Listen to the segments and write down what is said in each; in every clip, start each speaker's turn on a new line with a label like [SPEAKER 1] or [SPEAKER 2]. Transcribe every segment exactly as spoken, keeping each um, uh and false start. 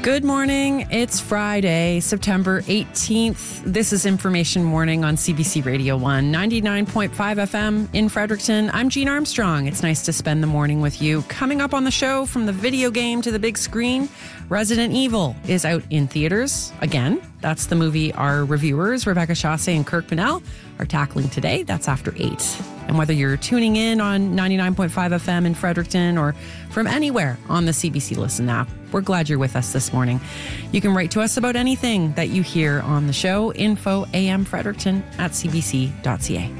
[SPEAKER 1] Good morning. It's Friday, September eighteenth. This is Information Morning on C B C Radio one, ninety-nine point five F M in Fredericton. I'm Jean Armstrong. It's nice to spend the morning with you. Coming up on the show, from the video game to the big screen, Resident Evil is out in theaters again. That's the movie our reviewers, Rebecca Chasse and Kirk Pinnell, are tackling today. That's after eight. And whether you're tuning in on ninety-nine point five F M in Fredericton or from anywhere on the C B C Listen app, we're glad you're with us this morning. You can write to us about anything that you hear on the show. Info amfredericton at c b c dot c a.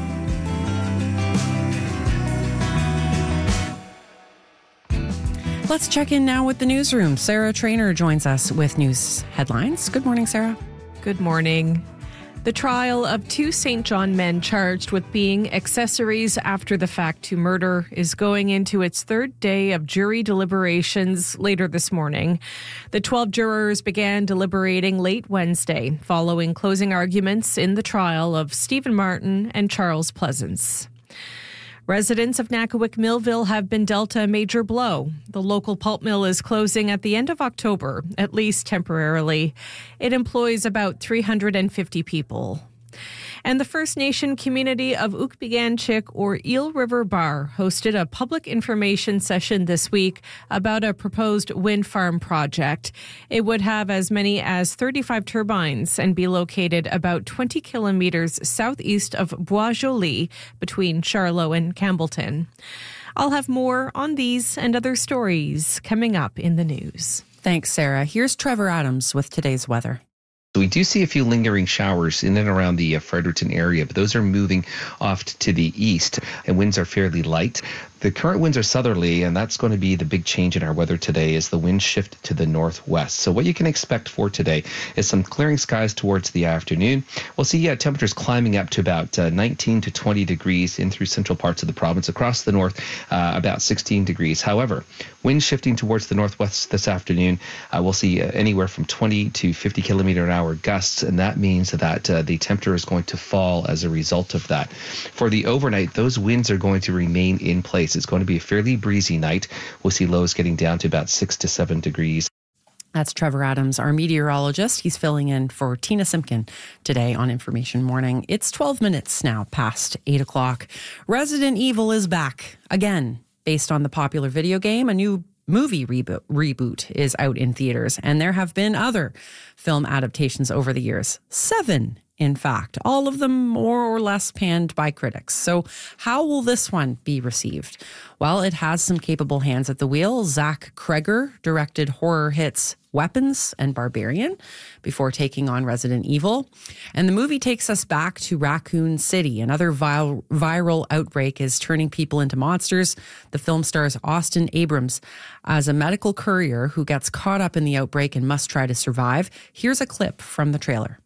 [SPEAKER 1] Let's check in now with the newsroom. Sarah Trainer joins us with news headlines. Good morning, Sarah.
[SPEAKER 2] Good morning. The trial of two Saint John men charged with being accessories after the fact to murder is going into its third day of jury deliberations later this morning. The twelve jurors began deliberating late Wednesday, following closing arguments in the trial of Stephen Martin and Charles Pleasance. Residents of Nakawick Millville have been dealt a major blow. The local pulp mill is closing at the end of October, at least temporarily. It employs about three hundred fifty people. And the First Nation community of Ukpiganchik, or Eel River Bar, hosted a public information session this week about a proposed wind farm project. It would have as many as thirty-five turbines and be located about twenty kilometers southeast of Bois-Joli, between Charlotte and Campbellton. I'll have more on these and other stories coming up in the news.
[SPEAKER 1] Thanks, Sarah. Here's Trevor Adams with today's weather.
[SPEAKER 3] We do see a few lingering showers in and around the uh, Fredericton area, but those are moving off to the east, and winds are fairly light. The current winds are southerly, and that's going to be the big change in our weather today as the winds shift to the northwest. So what you can expect for today is some clearing skies towards the afternoon. We'll see uh, temperatures climbing up to about uh, nineteen to twenty degrees in through central parts of the province. Across the north, uh, about sixteen degrees. However, winds shifting towards the northwest this afternoon, uh, we'll see uh, anywhere from twenty to fifty kilometer an hour gusts, and that means that uh, the temperature is going to fall as a result of that. For the overnight, those winds are going to remain in place. It's going to be a fairly breezy night. We'll see lows getting down to about six to seven degrees.
[SPEAKER 1] That's Trevor Adams, our meteorologist. He's filling in for Tina Simpkin today on Information Morning. It's twelve minutes now past eight o'clock. Resident Evil is back again. Based on the popular video game, a new movie reboot, reboot is out in theaters, and there have been other film adaptations over the years. Seven, in fact, all of them more or less panned by critics. So how will this one be received? Well, it has some capable hands at the wheel. Zach Kreger directed horror hits Weapons and Barbarian before taking on Resident Evil. And the movie takes us back to Raccoon City. Another viral, viral outbreak is turning people into monsters. The film stars Austin Abrams as a medical courier who gets caught up in the outbreak and must try to survive. Here's a clip from the trailer.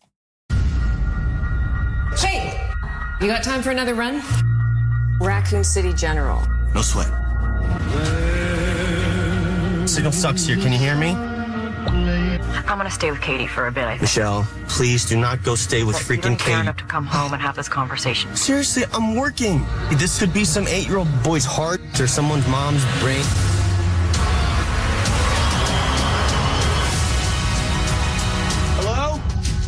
[SPEAKER 4] Hey, you got time for another run? Raccoon City General.
[SPEAKER 5] No sweat. Signal sucks here. Can you hear me?
[SPEAKER 4] I'm gonna stay with Katie for a bit, I think.
[SPEAKER 5] Michelle, please do not go stay with
[SPEAKER 4] But
[SPEAKER 5] freaking
[SPEAKER 4] you don't care
[SPEAKER 5] Katie.
[SPEAKER 4] enough to come home and have this conversation.
[SPEAKER 5] Seriously, I'm working. This could be some eight-year-old boy's heart or someone's mom's brain. Hello?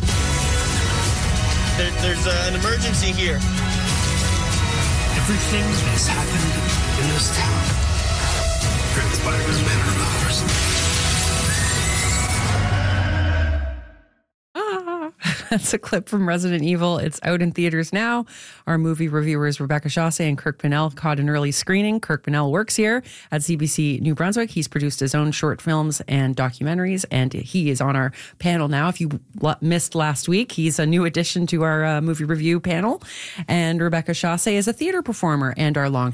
[SPEAKER 5] There, there's uh, an emergency here.
[SPEAKER 6] Everything that has happened in this town transpired in a matter of hours.
[SPEAKER 1] That's a clip from Resident Evil. It's out in theaters now. Our movie reviewers, Rebecca Chasse and Kirk Pinnell, caught an early screening. Kirk Pinnell works here at C B C New Brunswick. He's produced his own short films and documentaries, and he is on our panel now. If you missed last week, he's a new addition to our uh, movie review panel. And Rebecca Chasse is a theater performer and our long